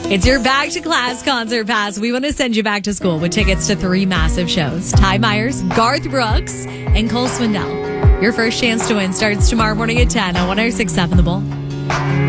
It's your back to class concert pass. We want to send you back to school with tickets to 3 massive shows. Ty Myers, Garth Brooks, and Cole Swindell. Your first chance to win starts tomorrow morning at 10 on 106.7 The Bull.